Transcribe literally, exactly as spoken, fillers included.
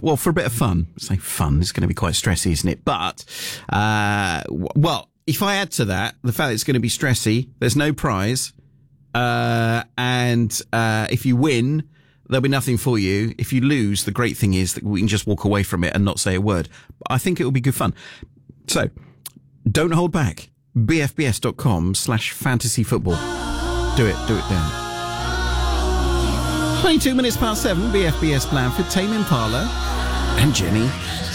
well, for a bit of fun. Say fun, it's going to be quite stressy, isn't it? But, uh, w- well, if I add to that the fact that it's going to be stressy, there's no prize, uh, and uh, if you win, there'll be nothing for you. If you lose, the great thing is that we can just walk away from it and not say a word. I think it will be good fun. So, don't hold back. bfbs.com slash fantasy football. Do it, do it down. twenty-two minutes past seven, B F B S Blandford, Tame Impala and Jenny